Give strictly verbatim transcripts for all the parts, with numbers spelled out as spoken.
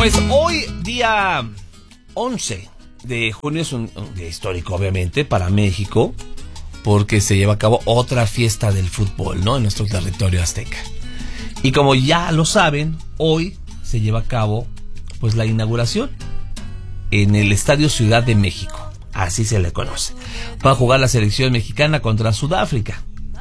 Pues hoy, día once de junio, es un, un día histórico, obviamente, para México, porque se lleva a cabo otra fiesta del fútbol, ¿no? En nuestro territorio azteca. Y como ya lo saben, hoy se lleva a cabo, pues, la inauguración en el Estadio Ciudad de México. Así se le conoce. Va a jugar la selección mexicana contra Sudáfrica.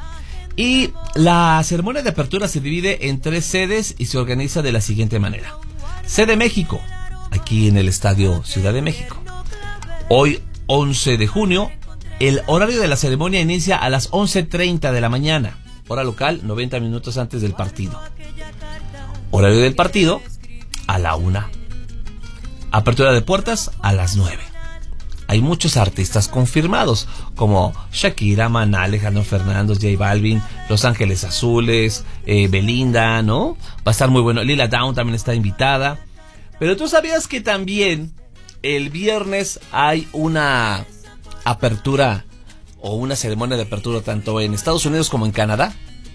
Y la ceremonia de apertura se divide en tres sedes y se organiza de la siguiente manera. Sede México, aquí en el Estadio Ciudad de México. Hoy, once de junio, el horario de la ceremonia inicia a las once treinta de la mañana. Hora local, noventa minutos antes del partido. Horario del partido, a la una. Apertura de puertas, a las nueve. Hay muchos artistas confirmados, como Shakira, Maná, Alejandro Fernández, J Balvin, Los Ángeles Azules, eh, Belinda, ¿no? Va a estar muy bueno. Lila Downs también está invitada. Pero ¿tú sabías que también el viernes hay una apertura o una ceremonia de apertura tanto en Estados Unidos como en Canadá?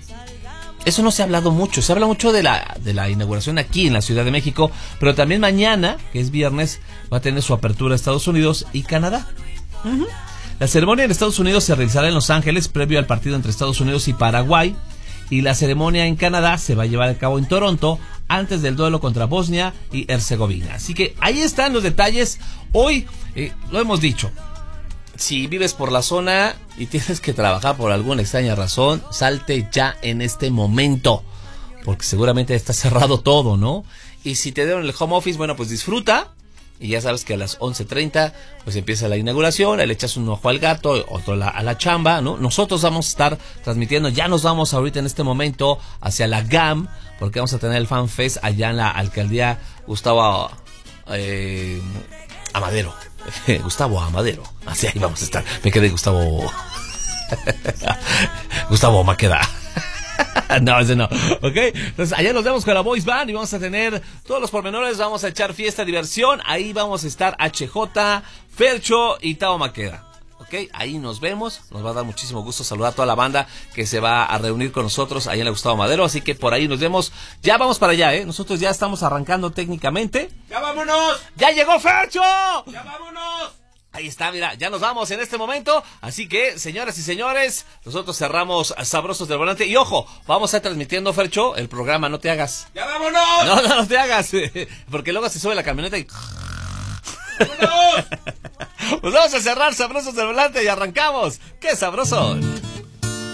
Eso no se ha hablado mucho, se habla mucho de la, de la inauguración aquí en la Ciudad de México, pero también mañana, que es viernes, va a tener su apertura Estados Unidos y Canadá. Uh-huh. La ceremonia en Estados Unidos se realizará en Los Ángeles, previo al partido entre Estados Unidos y Paraguay, y la ceremonia en Canadá se va a llevar a cabo en Toronto, antes del duelo contra Bosnia y Herzegovina. Así que ahí están los detalles. Hoy, eh, lo hemos dicho, si vives por la zona y tienes que trabajar por alguna extraña razón, salte ya en este momento, porque seguramente está cerrado todo, ¿no? Y si te dieron el home office, bueno, pues disfruta. Y ya sabes que a las once treinta pues empieza la inauguración, le echas un ojo al gato, otro la, a la chamba, ¿no? Nosotros vamos a estar transmitiendo, ya nos vamos ahorita en este momento hacia la G A M, porque vamos a tener el Fan Fest allá en la alcaldía Gustavo eh, Amadero. Gustavo Amadero, así ahí vamos a estar. Me quedé Gustavo Gustavo Maqueda. No, ese no, ¿ok? Entonces allá nos vemos con la Boys Band y vamos a tener todos los pormenores, vamos a echar fiesta, diversión. Ahí vamos a estar H J, Fercho y Tavo Maqueda, ¿ok? Ahí nos vemos, nos va a dar muchísimo gusto saludar a toda la banda que se va a reunir con nosotros ahí en la Gustavo Madero, así que por ahí nos vemos. Ya vamos para allá, ¿eh? Nosotros ya estamos arrancando técnicamente. ¡Ya vámonos! ¡Ya llegó Fercho! ¡Ya vámonos! Ahí está, mira, ya nos vamos en este momento. Así que, señoras y señores, nosotros cerramos Sabrosos del Volante. Y ojo, vamos a estar transmitiendo, Fercho, el programa No Te Hagas. ¡Ya vámonos! No, no, no te hagas, porque luego se sube la camioneta y... ¡Vámonos! Pues vamos a cerrar Sabrosos del Volante y arrancamos. ¡Qué sabroso!